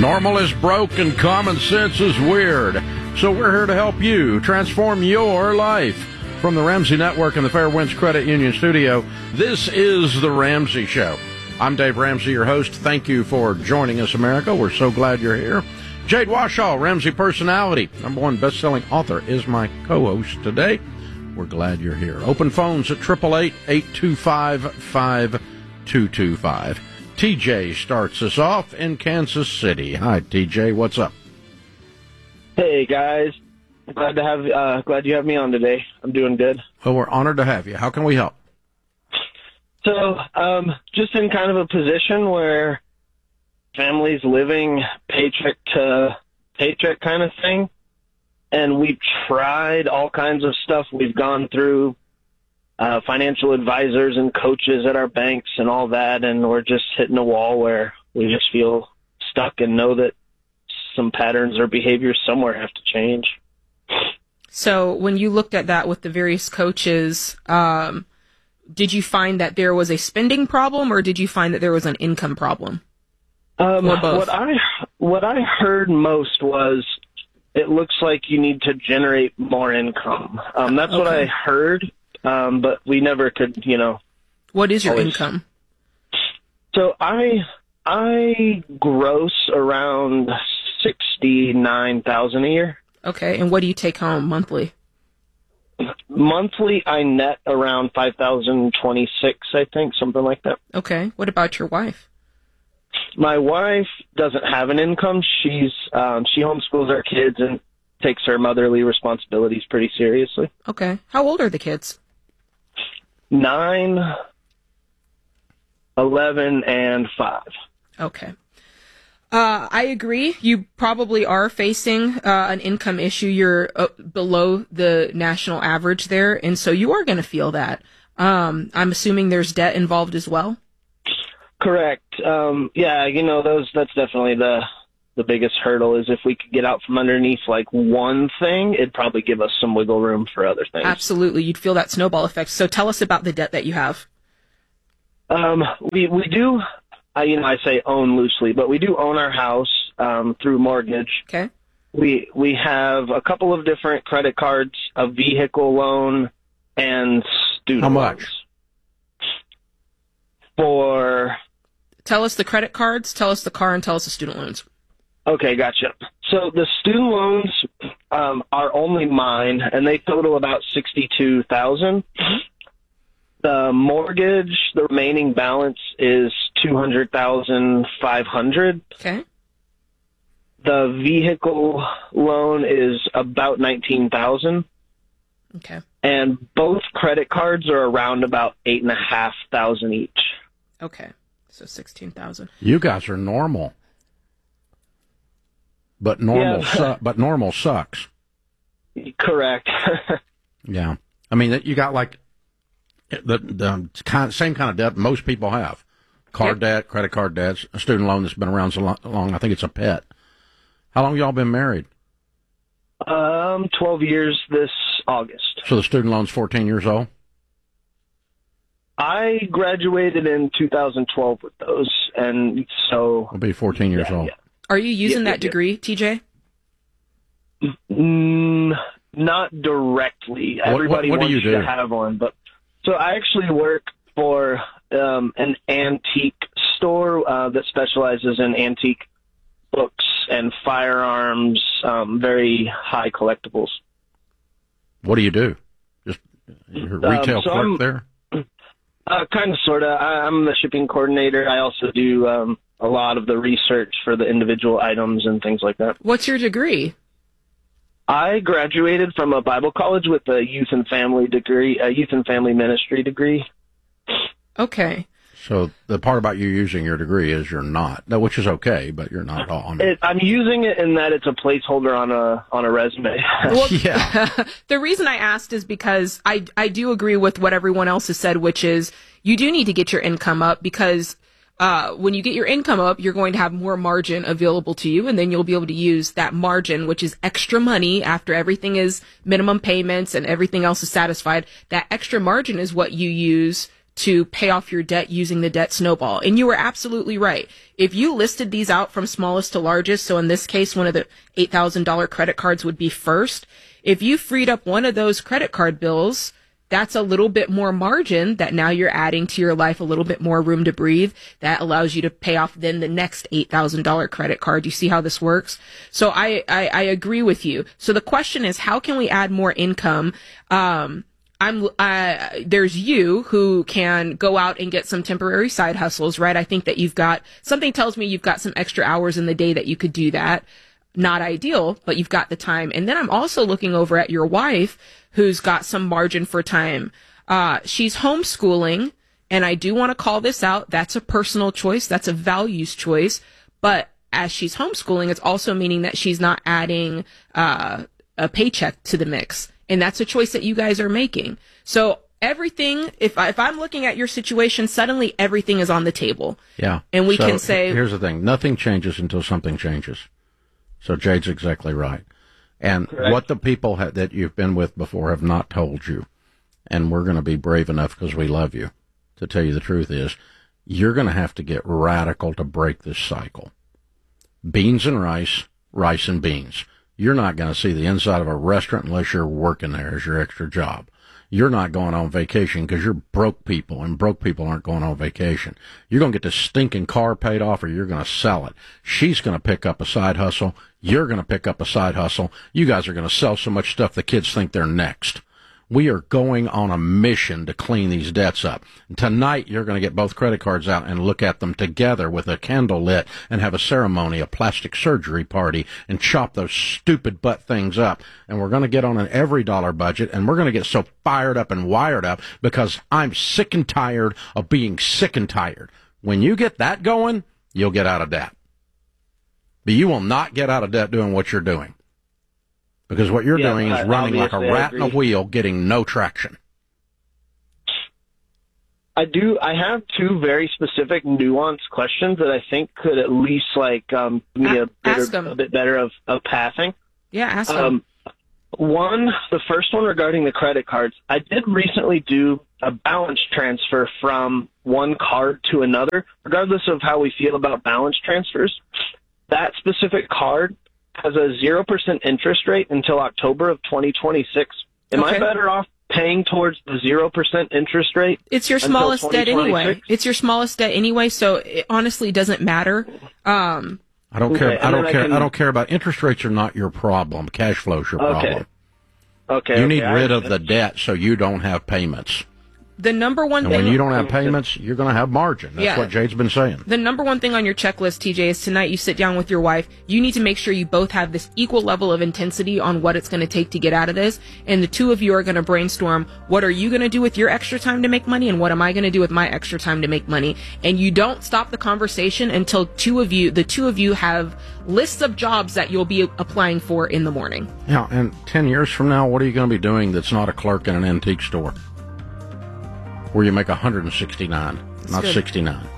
Normal is broke and common sense is weird. So we're here to help you transform your life. From the Ramsey Network and the Fairwinds Credit Union studio, this is The Ramsey Show. I'm Dave Ramsey, your host. Thank you for joining us, America. We're so glad you're here. Jade Washaw, Ramsey personality, #1 best-selling author, is my co-host today. We're glad you're here. Open phones at 888-825-5225. TJ starts us off in Kansas City. Hi, TJ. What's up? Hey, guys. Glad you have me on today. I'm doing good. Well, we're honored to have you. How can we help? So, just in kind of a position where family's living paycheck to paycheck kind of thing, and we've tried all kinds of stuff. We've gone through financial advisors and coaches at our banks and all that, and we're just hitting a wall where we just feel stuck and know that some patterns or behaviors somewhere have to change. So when you looked at that with the various coaches, did you find that there was a spending problem, or did you find that there was an income problem? Or both? What I heard most was it looks like you need to generate more income. That's what I heard, but we never could, What is your income? So I gross around $69,000 a year. Okay, and what do you take home monthly? Monthly, I net around $5,026, I think, something like that. Okay, what about your wife? My wife doesn't have an income. She homeschools our kids and takes her motherly responsibilities pretty seriously. Okay, how old are the kids? 9, 11, and 5. Okay. I agree. You probably are facing an income issue. You're below the national average there, and so you are going to feel that. I'm assuming there's debt involved as well? Correct. That's definitely the biggest hurdle is if we could get out from underneath like one thing, it'd probably give us some wiggle room for other things. Absolutely. You'd feel that snowball effect. So tell us about the debt that you have. We do, I say own loosely, but we do own our house through mortgage. Okay. We have a couple of different credit cards, a vehicle loan, and student How much? Loans. Tell us the credit cards, tell us the car, and tell us the student loans. Okay, gotcha. So the student loans are only mine, and they total about $62,000. The mortgage, the remaining balance is $200,500. Okay. The vehicle loan is about $19,000. Okay. And both credit cards are around about $8,500 each. Okay. So $16,000. You guys are normal. But normal sucks. Correct. Yeah. I mean, you got like the same kind of debt most people have. Card debt, credit card debts, a student loan that's been around so long. I think it's a pet. How long have y'all been married? 12 years this August. So the student loan's 14 years old? I graduated in 2012 with those, and so... I'll be 14 years old. Yeah. Are you using that degree, TJ? Not directly. Everybody what do you wants do? to have one, but... So I actually work for an antique store that specializes in antique books and firearms, very high collectibles. What do you do? Just you're a retail clerk there? Kind of, sort of. I'm the shipping coordinator. I also do a lot of the research for the individual items and things like that. What's your degree? I graduated from a Bible college with a youth and family degree, a youth and family ministry degree. Okay. So the part about you using your degree is you're not, which is okay, but you're not on it. I'm using it in that it's a placeholder on a resume. Well, yeah. The reason I asked is because I do agree with what everyone else has said, which is you do need to get your income up because when you get your income up, you're going to have more margin available to you, and then you'll be able to use that margin, which is extra money after everything is minimum payments and everything else is satisfied. That extra margin is what you use to pay off your debt using the debt snowball. And you were absolutely right. If you listed these out from smallest to largest, so in this case, one of the $8,000 credit cards would be first. If you freed up one of those credit card bills, that's a little bit more margin that now you're adding to your life, a little bit more room to breathe. That allows you to pay off then the next $8,000 credit card. You see how this works? So I agree with you. So the question is, how can we add more income? There's you who can go out and get some temporary side hustles, right? I think that something tells me you've got some extra hours in the day that you could do that. Not ideal, but you've got the time. And then I'm also looking over at your wife who's got some margin for time. She's homeschooling, and I do want to call this out. That's a personal choice. That's a values choice. But as she's homeschooling, it's also meaning that she's not adding a paycheck to the mix. And that's a choice that you guys are making. So everything, if I'm looking at your situation, suddenly everything is on the table. Yeah. And we can say, here's the thing. Nothing changes until something changes. So Jade's exactly right. And correct. What the people that you've been with before have not told you, and we're going to be brave enough because we love you to tell you the truth is, you're going to have to get radical to break this cycle. Beans and rice, rice and beans. You're not going to see the inside of a restaurant unless you're working there as your extra job. You're not going on vacation because you're broke people, and broke people aren't going on vacation. You're going to get this stinking car paid off, or you're going to sell it. She's going to pick up a side hustle. You're going to pick up a side hustle. You guys are going to sell so much stuff the kids think they're next. We are going on a mission to clean these debts up. And tonight, you're going to get both credit cards out and look at them together with a candle lit and have a ceremony, a plastic surgery party, and chop those stupid butt things up. And we're going to get on an every dollar budget, and we're going to get so fired up and wired up because I'm sick and tired of being sick and tired. When you get that going, you'll get out of debt. But you will not get out of debt doing what you're doing. Because what you're doing is running like a rat in a wheel, getting no traction. I have two very specific, nuanced questions that I think could at least give me a bit better of passing. Yeah, ask them. The first one regarding the credit cards. I did recently do a balance transfer from one card to another, regardless of how we feel about balance transfers. That specific card has a 0% interest rate until October of 2026. Am I better off paying towards the 0% interest rate? It's your smallest debt anyway. It's your smallest debt anyway, so it honestly doesn't matter. I don't care. I don't care about interest rates. Are not your problem. Cash flow is your problem. Okay. You need rid of the debt so you don't have payments. The number one and thing... when you don't have payments, you're going to have margin. That's what Jade's been saying. The number one thing on your checklist, TJ, is tonight you sit down with your wife. You need to make sure you both have this equal level of intensity on what it's going to take to get out of this. And the two of you are going to brainstorm, what are you going to do with your extra time to make money? And what am I going to do with my extra time to make money? And you don't stop the conversation until the two of you have lists of jobs that you'll be applying for in the morning. Yeah, and 10 years from now, what are you going to be doing that's not a clerk in an antique store? Where you make $169, not $69.